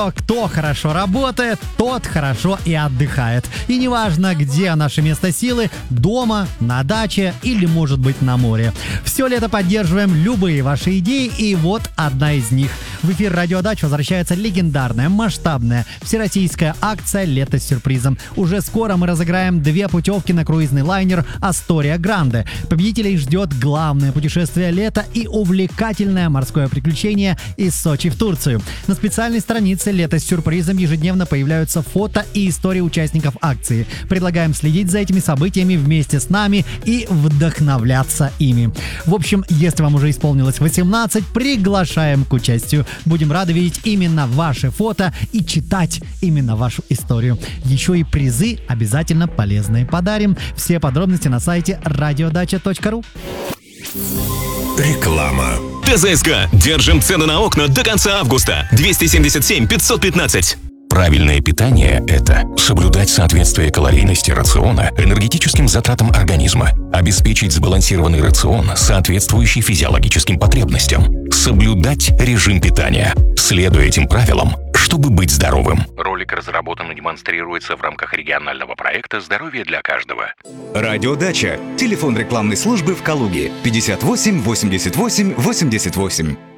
Кто хорошо работает, тот хорошо и отдыхает. И неважно, где наше место силы, дома, на даче или, может быть, на море. Все лето поддерживаем любые ваши идеи, и вот одна из них. В эфир «Радио Дач» возвращается легендарная, масштабная всероссийская акция «Лето с сюрпризом». Уже скоро мы разыграем 2 путевки на круизный лайнер «Астория Гранде». Победителей ждет главное путешествие лета и увлекательное морское приключение из Сочи в Турцию. На специальной странице «Лето с сюрпризом» ежедневно появляются фото и истории участников акции. Предлагаем следить за этими событиями вместе с нами и вдохновляться ими. В общем, если вам уже исполнилось 18, приглашаем к участию. Будем рады видеть именно ваши фото и читать именно вашу историю. Еще и призы обязательно полезные подарим. Все подробности на сайте radiodacha.ru. Реклама. ТЗСК. Держим цены на окна до конца августа. 277 515. Правильное питание – это соблюдать соответствие калорийности рациона энергетическим затратам организма, обеспечить сбалансированный рацион, соответствующий физиологическим потребностям, соблюдать режим питания, следуя этим правилам, чтобы быть здоровым. Ролик разработан и демонстрируется в рамках регионального проекта «Здоровье для каждого». Радиодача. Телефон рекламной службы в Калуге 58 88 88.